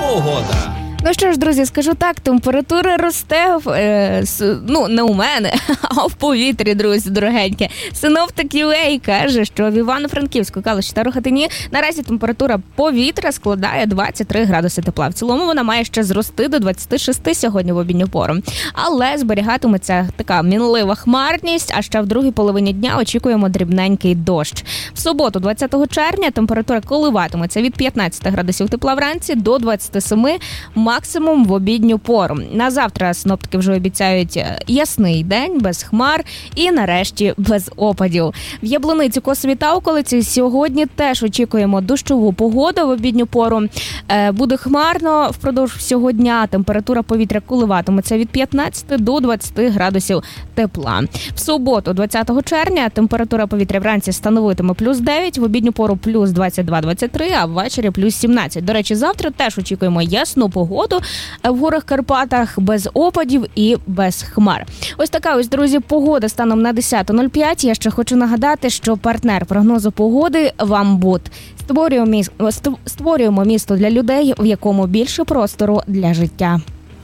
погода. Ну що ж, друзі, скажу так, температура росте, не у мене, а в повітрі, друзі, дорогенькі. Синоптик UA каже, що в Івано-Франківську, Калуші та Рохатині наразі температура повітря складає 23 градуси тепла. В цілому вона має ще зрости до 26 сьогодні в обідню пору. Але зберігатиметься така мінлива хмарність, а ще в другій половині дня очікуємо дрібненький дощ. В суботу, 20 червня, температура коливатиметься від 15 градусів тепла вранці до 27 максимум в обідню пору. На завтра синоптики вже обіцяють ясний день, без хмар і нарешті без опадів. В Яблуниці, Косові та околиці сьогодні теж очікуємо дощову погоду в обідню пору. Буде хмарно впродовж всього дня. Температура повітря коливатиметься від 15 до 20 градусів тепла. В суботу, 20 червня, температура повітря вранці становитиме плюс 9, в обідню пору плюс 22-23, а ввечері плюс 17. До речі, завтра теж очікуємо ясну погоду в горах Карпатах, без опадів і без хмар. Ось така ось, друзі, погода станом на 10:05. Я ще хочу нагадати, що партнер прогнозу погоди «Вамбут». Створюємо місто для людей, в якому більше простору для життя.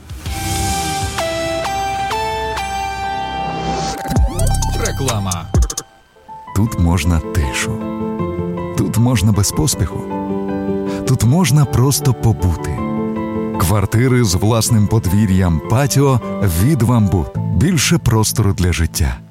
Реклама. Тут можна тишу. Тут можна без поспіху. Тут можна просто побути. Квартири з власним подвір'ям, патіо від «Вамбут». Більше простору для життя.